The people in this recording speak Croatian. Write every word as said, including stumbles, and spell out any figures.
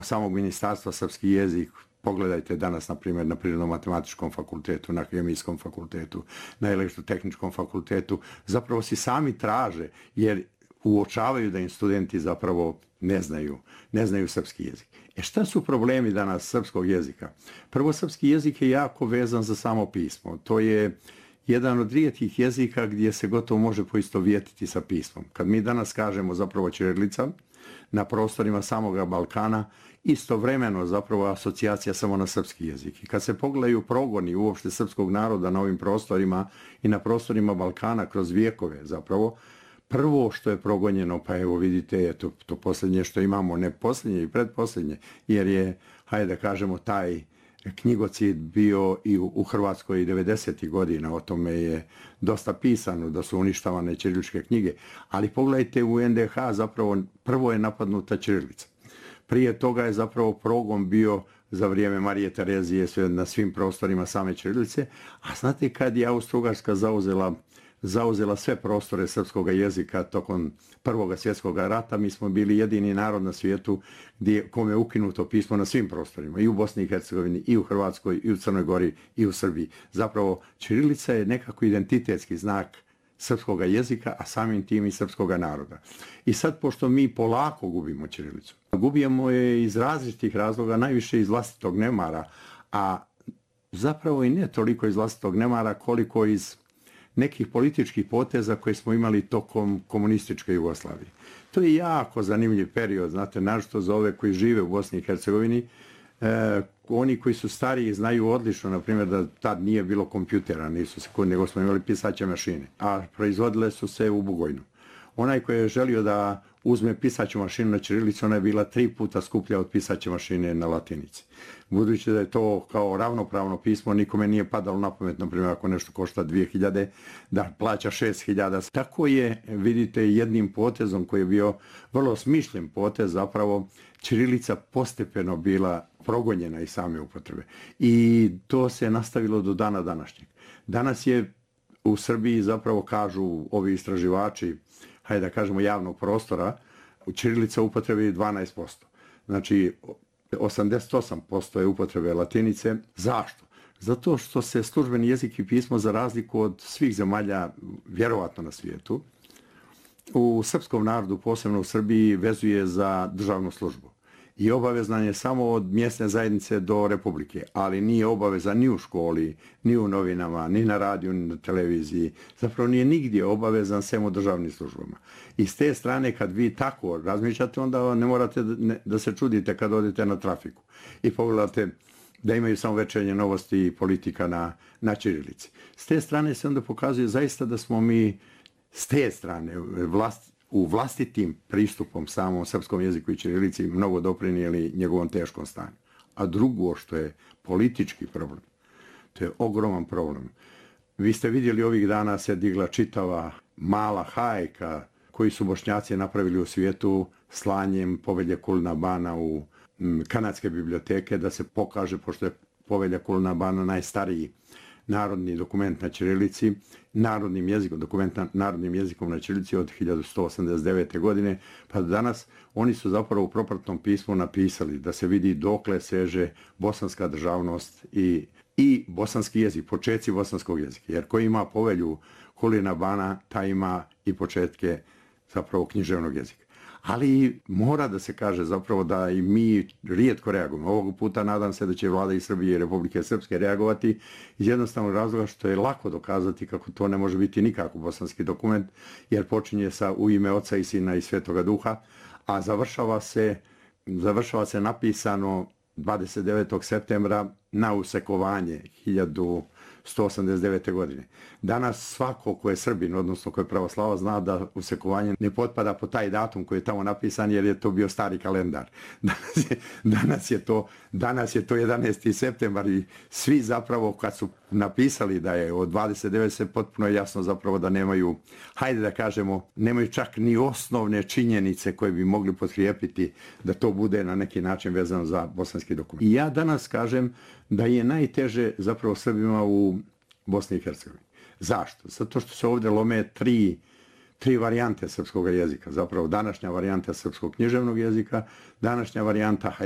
samog ministarstva srpski jezik. Pogledajte danas, na primjer, na Prirodno-matematičkom fakultetu, na Hemijskom fakultetu, na Elektrotehničkom fakultetu. Zapravo si sami traže, jer uočavaju da im studenti zapravo ne znaju, ne znaju srpski jezik. E šta su problemi danas srpskog jezika? Prvo, srpski jezik je jako vezan za samo pismo. To je jedan od rijetkih jezika gdje se gotovo može poistovjetiti sa pismom. Kad mi danas kažemo zapravo ćirilica, na prostorima samoga Balkana, istovremeno zapravo asocijacija samo na srpski jezik. I kad se pogledaju progoni uopšte srpskog naroda na ovim prostorima i na prostorima Balkana kroz vijekove zapravo, prvo što je progonjeno, pa evo vidite, to, to posljednje što imamo, ne posljednje i predposljednje, jer je, hajde da kažemo, taj knjigocid bio i u, u Hrvatskoj devedesetih godina, o tome je dosta pisano da su uništavane ćiriličke knjige, ali pogledajte u en de ha zapravo prvo je napadnuta ćirilica. Prije toga je zapravo progon bio za vrijeme Marije Terezije sve na svim prostorima same ćirilice, a znate kad je Austro-Ugarska zauzela zauzela sve prostore srpskog jezika tokom Prvog svjetskog rata, mi smo bili jedini narod na svijetu gdje kome je ukinuto pismo na svim prostorima, i u Bosni i Hercegovini, i u Hrvatskoj, i u Crnoj Gori, i u Srbiji. Zapravo, ćirilica je nekako identitetski znak srpskog jezika, a samim tim i srpskog naroda. I sad, pošto mi polako gubimo ćirilicu, gubijemo je iz različitih razloga, najviše iz vlastitog nemara, a zapravo i ne toliko iz vlastitog nemara, koliko iz nekih političkih poteza koje smo imali tokom komunističke Jugoslavije. To je jako zanimljiv period, znate, našto za ove koji žive u Bosni i Hercegovini. E, oni koji su stariji znaju odlično, na primjer, da tad nije bilo kompjutera, nisu se, nego smo imali pisaće mašine, a proizvodile su se u Bugojnu. Onaj koji je želio da uzme pisaću mašinu na ćirilici, ona je bila tri puta skuplja od pisaće mašine na latinici. Budući da je to kao ravnopravno pismo, nikome nije padalo na pamet, na primjer, ako nešto košta dvije hiljade, da plaća šest hiljada. Tako je, vidite, jednim potezom koji je bio vrlo smišljen potez, zapravo ćirilica postepeno bila progonjena iz same upotrebe. I to se nastavilo do dana današnjeg. Danas je u Srbiji, zapravo kažu ovi istraživači, hajde da kažemo javnog prostora, ćirilica upotrebi dvanaest posto. Znači, osamdeset osam posto je upotrebe latinice. Zašto? Zato što se službeni jezik i pismo, za razliku od svih zemalja, vjerovatno na svijetu, u srpskom narodu, posebno u Srbiji, vezuje za državnu službu. I obavezan je samo od mjesne zajednice do republike, ali nije obavezan ni u školi, ni u novinama, ni na radiju, ni na televiziji. Zapravo nije nigdje obavezan sem u državnim službama. I s te strane, kad vi tako razmišljate, onda ne morate da, da se čudite kad odete na trafiku i pogledate da imaju samo večernje novosti i politika na, na ćirilici. S te strane se onda pokazuje zaista da smo mi s te strane vlast, u vlastitim pristupom samom srpskom jeziku i ćirilici mnogo doprinijeli njegovom teškom stanju. A drugo što je politički problem, to je ogroman problem. Vi ste vidjeli ovih dana se digla čitava mala hajka koji su Bošnjaci napravili u svijetu slanjem povelje Kulna Bana u kanadske biblioteke da se pokaže, pošto je povelja Kulna Bana najstariji narodni dokument na ćirilici, narodnim jezikom, dokument na, narodnim jezikom na ćirilici od hiljadu sto osamdeset devete. godine, pa danas oni su zapravo u propratnom pismu napisali da se vidi dokle seže bosanska državnost i, i bosanski jezik, početci bosanskog jezika. Jer ko ima povelju Kulina Bana, taj ima i početke zapravo književnog jezika. Ali mora da se kaže zapravo da i mi rijetko reagujemo. Ovog puta nadam se da će vlada i Srbije i Republike Srpske reagovati iz jednostavnog razloga što je lako dokazati kako to ne može biti nikako bosanski dokument, jer počinje sa u ime Oca i Sina i Svetoga Duha, a završava se, završava se napisano dvadeset devetog septembra na usekovanje hiljadu sto osamdeset devete. godine. Danas svako ko je Srbin, odnosno ko je pravoslava, zna da usekovanje ne potpada po taj datum koji je tamo napisan, jer je to bio stari kalendar. Danas je, danas je, to, danas je to jedanaesti septembar i svi zapravo kad su napisali da je od dvadeset devete se potpuno jasno zapravo da nemaju, hajde da kažemo, nemaju čak ni osnovne činjenice koje bi mogli potkrijepiti da to bude na neki način vezano za bosanski dokument. I ja danas kažem da je najteže zapravo Srbima u Bosni i Hercegovini. Zašto? Zato što se ovdje lome tri, tri varijante srpskog jezika. Zapravo današnja varijanta srpskog književnog jezika, današnja varijanta